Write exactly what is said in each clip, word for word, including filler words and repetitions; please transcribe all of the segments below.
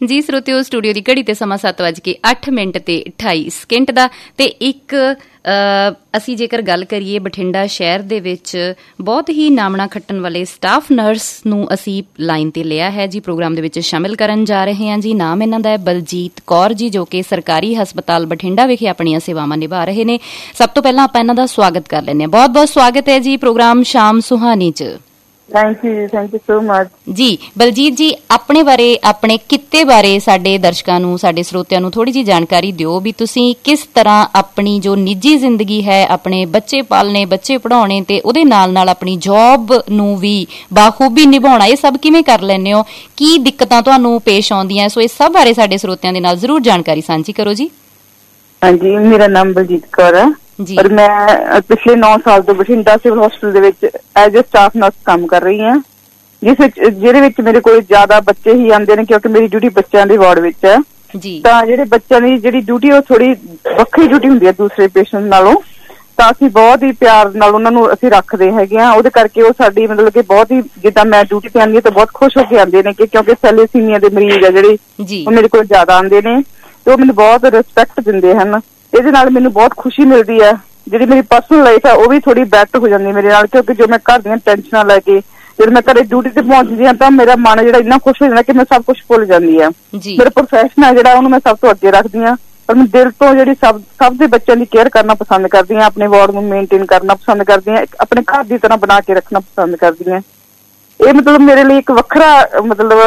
ਜੀ ਸਰੋਤਿਓ, ਸਟੂਡੀਓ ਦੀ ਘੜੀ ਤੇ ਸਮਾਂ ਸੱਤ ਵੱਜ ਕੇ ਅੱਠ ਮਿੰਟ ਤੇ ਅਠਾਈ ਸਕਿੰਟ ਦਾ। ਤੇ ਇੱਕ ਅਸੀਂ ਜੇਕਰ ਗੱਲ ਕਰੀਏ ਬਠਿੰਡਾ ਸ਼ਹਿਰ ਦੇ ਵਿੱਚ ਬਹੁਤ ਹੀ ਨਾਮਣਾ ਖੱਟਣ ਵਾਲੇ ਸਟਾਫ ਨਰਸ ਨੂੰ ਅਸੀਂ ਲਾਈਨ ਤੇ ਲਿਆ ਹੈ ਜੀ, ਪ੍ਰੋਗਰਾਮ ਦੇ ਵਿੱਚ ਸ਼ਾਮਿਲ ਕਰਨ ਜਾ ਰਹੇ ਹਾਂ ਜੀ। ਨਾਮ ਇਹਨਾਂ ਦਾ ਹੈ ਬਲਜੀਤ ਕੌਰ ਜੀ, ਜੋ ਕਿ ਸਰਕਾਰੀ ਹਸਪਤਾਲ ਬਠਿੰਡਾ ਵਿਖੇ ਆਪਣੀਆਂ ਸੇਵਾਵਾਂ ਨਿਭਾ ਰਹੇ ਨੇ। ਸਭ ਤੋਂ ਪਹਿਲਾਂ ਆਪਾਂ ਇਹਨਾਂ ਦਾ ਸਵਾਗਤ ਕਰ ਲੈਂਦੇ ਹਾਂ। ਬਹੁਤ ਬਹੁਤ ਸਵਾਗਤ ਹੈ ਜੀ ਪ੍ਰੋਗਰਾਮ ਸ਼ਾਮ ਸੁਹਾਨੀ 'ਚ। Thank you thank you so much ਜੀ। ਬਲਜੀਤ ਜੀ, ਆਪਣੇ ਬਾਰੇ, ਆਪਣੇ ਕਿੱਤੇ ਬਾਰੇ ਸਾਡੇ ਦਰਸ਼ਕਾਂ ਨੂੰ, ਸਾਡੇ ਸਰੋਤਿਆਂ ਨੂੰ ਥੋੜੀ ਜਿਹੀ ਜਾਣਕਾਰੀ ਦਿਓ ਵੀ ਤੁਸੀਂ ਕਿਸ ਤਰ੍ਹਾਂ ਆਪਣੀ ਜੋ ਨਿੱਜੀ ਜ਼ਿੰਦਗੀ ਹੈ, ਆਪਣੇ ਬੱਚੇ ਪਾਲਣੇ, ਬੱਚੇ ਪੜ੍ਹਾਉਣੇ ਤੇ ਉਹਦੇ ਨਾਲ ਨਾਲ ਆਪਣੀ ਜੌਬ ਨੂੰ ਵੀ ਬਾਖੂਬੀ ਨਿਭਾਉਣਾ, ਇਹ ਸਭ ਕਿਵੇਂ ਕਰ ਲੈਂਦੇ ਹੋ? ਕੀ ਦਿੱਕਤਾਂ ਤੁਹਾਨੂੰ ਪੇਸ਼ ਆਉਂਦੀਆਂ? ਸੋ ਇਸ ਸਭ ਬਾਰੇ ਸਾਡੇ ਸਰੋਤਿਆਂ ਦੇ ਨਾਲ ਜ਼ਰੂਰ ਜਾਣਕਾਰੀ ਸਾਂਝੀ ਕਰੋ ਜੀ। ਹਾਂਜੀ, ਮੇਰਾ ਨਾਮ ਬਲਜੀਤ ਕੌਰ ਹੈ ਔਰ ਮੈਂ ਪਿਛਲੇ ਨੌ ਸਾਲ ਤੋਂ ਬਠਿੰਡਾ ਸਿਵਲ ਹਸਪਤਾਲ ਦੇ ਵਿੱਚ ਐਜ ਏ ਸਟਾਫ ਨਰਸ ਕੰਮ ਕਰ ਰਹੀ ਹਾਂ, ਜਿਸ ਵਿੱਚ ਜਿਹਦੇ ਵਿੱਚ ਮੇਰੇ ਕੋਲ ਜ਼ਿਆਦਾ ਬੱਚੇ ਹੀ ਆਉਂਦੇ ਨੇ ਕਿਉਂਕਿ ਮੇਰੀ ਡਿਊਟੀ ਬੱਚਿਆਂ ਦੇ ਵਾਰਡ ਵਿੱਚ ਹੈ। ਤਾਂ ਜਿਹੜੇ ਬੱਚਿਆਂ ਦੀ ਜਿਹੜੀ ਡਿਊਟੀ ਉਹ ਥੋੜੀ ਵੱਖਰੀ ਡਿਊਟੀ ਹੁੰਦੀ ਹੈ ਦੂਸਰੇ ਪੇਸ਼ੈਂਟ ਨਾਲੋਂ, ਤਾਂ ਅਸੀਂ ਬਹੁਤ ਹੀ ਪਿਆਰ ਨਾਲ ਉਹਨਾਂ ਨੂੰ ਅਸੀਂ ਰੱਖਦੇ ਹੈਗੇ ਹਾਂ। ਉਹਦੇ ਕਰਕੇ ਉਹ ਸਾਡੀ ਮਤਲਬ ਕਿ ਬਹੁਤ ਹੀ, ਜਿੱਦਾਂ ਮੈਂ ਡਿਊਟੀ ਤੇ ਆਉਂਦੀ ਹਾਂ ਤਾਂ ਬਹੁਤ ਖੁਸ਼ ਹੋ ਕੇ ਆਉਂਦੇ ਨੇ ਕਿ ਕਿਉਂਕਿ ਥੈਲੇਸੀਮੀਆ ਦੇ ਮਰੀਜ਼ ਆ ਜਿਹੜੇ ਉਹ ਮੇਰੇ ਕੋਲ ਜ਼ਿਆਦਾ ਆਉਂਦੇ ਨੇ ਤੇ ਉਹ ਮੈਨੂੰ ਬਹੁਤ ਰਿਸਪੈਕਟ ਦਿੰਦੇ ਹਨ। ਇਹਦੇ ਨਾਲ ਮੈਨੂੰ ਬਹੁਤ ਖੁਸ਼ੀ ਮਿਲਦੀ ਹੈ। ਜਿਹੜੀ ਮੇਰੀ ਪਰਸਨਲ ਲਾਈਫ ਹੈ ਉਹ ਵੀ ਥੋੜੀ ਬੈਟਰ ਹੋ ਜਾਂਦੀ ਹੈ ਮੇਰੇ ਨਾਲ, ਕਿਉਂਕਿ ਜੋ ਮੈਂ ਘਰ ਦੀਆਂ ਟੈਨਸ਼ਨਾਂ ਲੈ ਕੇ ਜਦੋਂ ਮੈਂ ਘਰੇ ਡਿਊਟੀ ਤੇ ਪਹੁੰਚਦੀ ਹਾਂ ਤਾਂ ਮੇਰਾ ਮਨ ਜਿਹੜਾ ਇੰਨਾ ਖੁਸ਼ ਹੋ ਜਾਂਦਾ ਕਿ ਮੈਂ ਸਭ ਕੁਛ ਭੁੱਲ ਜਾਂਦੀ ਹਾਂ। ਮੇਰਾ ਪ੍ਰੋਫੈਸ਼ਨ ਹੈ ਜਿਹੜਾ ਉਹਨੂੰ ਮੈਂ ਸਭ ਤੋਂ ਅੱਗੇ ਰੱਖਦੀ ਹਾਂ, ਪਰ ਮੈਂ ਦਿਲ ਤੋਂ ਜਿਹੜੀ ਸਭ ਸਭ ਦੇ ਬੱਚਿਆਂ ਦੀ ਕੇਅਰ ਕਰਨਾ ਪਸੰਦ ਕਰਦੀ ਹਾਂ, ਆਪਣੇ ਵਾਰਡ ਨੂੰ ਮੇਨਟੇਨ ਕਰਨਾ ਪਸੰਦ ਕਰਦੀ ਹਾਂ, ਆਪਣੇ ਘਰ ਦੀ ਤਰ੍ਹਾਂ ਬਣਾ ਕੇ ਰੱਖਣਾ ਪਸੰਦ ਕਰਦੀ ਹਾਂ। ਇਹ ਮਤਲਬ ਮੇਰੇ ਲਈ ਇੱਕ ਵੱਖਰਾ ਮਤਲਬ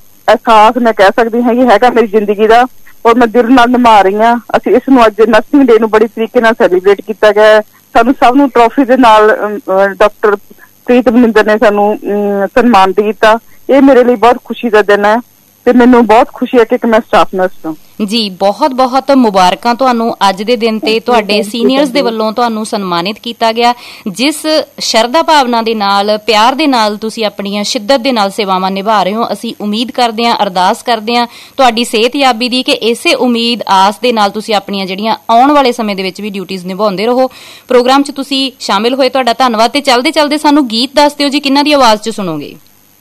ਅਹਿਸਾਸ ਮੈਂ ਕਹਿ ਸਕਦੀ ਹੈਗੀ ਹੈਗਾ ਮੇਰੀ ਜ਼ਿੰਦਗੀ ਦਾ, ਔਰ ਮੈਂ ਦਿਲ ਨਾਲ ਨਿਭਾ ਰਹੀ ਹਾਂ। ਅਸੀਂ ਇਸ ਨੂੰ ਅੱਜ ਨਰਸਿੰਗ ਡੇ ਨੂੰ ਬੜੀ ਤਰੀਕੇ ਨਾਲ ਸੈਲੀਬ੍ਰੇਟ ਕੀਤਾ ਗਿਆ। ਸਾਨੂੰ ਸਭ ਨੂੰ ਟਰੋਫੀ ਦੇ ਨਾਲ ਡਾਕਟਰ ਪ੍ਰੀਤ ਮਨਿੰਦਰ ਨੇ ਸਾਨੂੰ ਸਨਮਾਨਿਤ ਕੀਤਾ। ਇਹ ਮੇਰੇ ਲਈ ਬਹੁਤ ਖੁਸ਼ੀ ਦਾ ਦਿਨ ਹੈ ਤੇ ਮੈਨੂੰ ਬਹੁਤ ਖੁਸ਼ੀ ਹੈ ਕਿ ਮੈਂ ਸਟਾਫ ਨਰਸ ਹਾਂ ਜੀ। ਬਹੁਤ ਬਹੁਤ ਮੁਬਾਰਕਾਂ ਤੁਹਾਨੂੰ ਅੱਜ ਦੇ ਦਿਨ ਤੇ। ਤੁਹਾਡੇ ਸੀਨੀਅਰਸ ਦੇ ਵੱਲੋਂ ਤੁਹਾਨੂੰ ਸਨਮਾਨਿਤ ਕੀਤਾ ਗਿਆ। ਜਿਸ ਸ਼ਰਧਾ ਭਾਵਨਾ ਦੇ ਨਾਲ, ਪਿਆਰ ਦੇ ਨਾਲ ਤੁਸੀਂ ਆਪਣੀਆਂ ਸ਼ਿੱਦਤ ਦੇ ਨਾਲ ਸੇਵਾਵਾਂ ਨਿਭਾ ਰਹੇ ਹੋ, ਅਸੀਂ ਉਮੀਦ ਕਰਦੇ ਹਾਂ, ਅਰਦਾਸ ਕਰਦੇ ਹਾਂ ਤੁਹਾਡੀ ਸਿਹਤਯਾਬੀ ਦੀ, ਕਿ ਇਸੇ ਉਮੀਦ ਆਸ ਦੇ ਨਾਲ ਤੁਸੀਂ ਆਪਣੀਆਂ ਜਿਹੜੀਆਂ ਆਉਣ ਵਾਲੇ ਸਮੇਂ ਦੇ ਵਿੱਚ ਵੀ ਡਿਊਟੀਜ਼ ਨਿਭਾਉਂਦੇ ਰਹੋ। ਪ੍ਰੋਗਰਾਮ 'ਚ ਤੁਸੀਂ ਸ਼ਾਮਿਲ ਹੋਏ, ਤੁਹਾਡਾ ਧੰਨਵਾਦ। ਤੇ ਚੱਲਦੇ ਚੱਲਦੇ ਸਾਨੂੰ ਗੀਤ ਦੱਸ ਦਿਓ ਜੀ, ਕਿਹਨਾਂ ਦੀ ਆਵਾਜ਼ 'ਚ ਸੁਣੋਗੇ?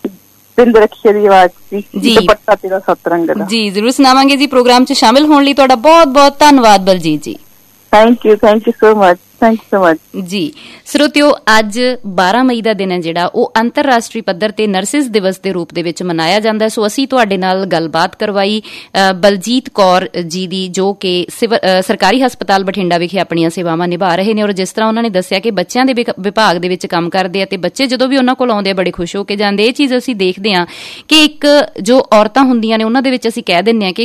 ਪਿੰਡ ਰਖੀਏ ਦੀ ਆਵਾਜ਼ ਜੀ, ਦੁਪੱਟਾ ਤੇਰਾ ਸੱਤ ਰੰਗ ਦਾ। ਜੀ ਜ਼ਰੂਰ ਸੁਣਾਵਾਂਗੇ ਜੀ। ਪ੍ਰੋਗਰਾਮ 'ਚ ਸ਼ਾਮਿਲ ਹੋਣ ਲਈ ਤੁਹਾਡਾ ਬਹੁਤ ਬਹੁਤ ਧੰਨਵਾਦ ਬਲਜੀਤ ਜੀ। Thank you thank you so much thank you so much ਜੀ। ਸਰੋਤਿਓ, ਅੱਜ ਬਾਰਾਂ ਮਈ ਦਾ ਦਿਨ ਹੈ ਜਿਹੜਾ ਉਹ ਅੰਤਰਰਾਸ਼ਟਰੀ ਪੱਧਰ ਤੇ ਨਰਸਿਸ ਦਿਵਸ ਦੇ ਰੂਪ ਦੇ ਵਿੱਚ ਮਨਾਇਆ ਜਾਂਦਾ। ਸੋ ਅਸੀਂ ਤੁਹਾਡੇ ਨਾਲ ਗੱਲਬਾਤ ਕਰਵਾਈ ਬਲਜੀਤ ਕੌਰ ਜੀ ਦੀ, ਜੋ ਕਿ ਸਰਕਾਰੀ ਹਸਪਤਾਲ ਬਠਿੰਡਾ ਵਿਖੇ ਆਪਣੀਆਂ ਸੇਵਾਵਾਂ ਨਿਭਾ ਰਹੇ ਨੇ। ਔਰ ਜਿਸ ਤਰ੍ਹਾਂ ਉਹਨਾਂ ਨੇ ਦੱਸਿਆ ਕਿ ਬੱਚਿਆਂ ਦੇ ਵਿਭਾਗ ਦੇ ਵਿੱਚ ਕੰਮ ਕਰਦੇ ਆ ਤੇ ਬੱਚੇ ਜਦੋਂ ਵੀ ਉਹਨਾਂ ਕੋਲ ਆਉਂਦੇ ਆ ਬੜੇ ਖੁਸ਼ ਹੋ ਕੇ ਜਾਂਦੇ। ਇਹ ਚੀਜ਼ ਅਸੀਂ ਦੇਖਦੇ ਹਾਂ ਕਿ ਇੱਕ ਜੋ ਔਰਤਾਂ ਹੁੰਦੀਆਂ ਨੇ ਉਹਨਾਂ ਦੇ ਵਿੱਚ ਅਸੀਂ ਕਹਿ ਦਿੰਦੇ ਹਾਂ ਕਿ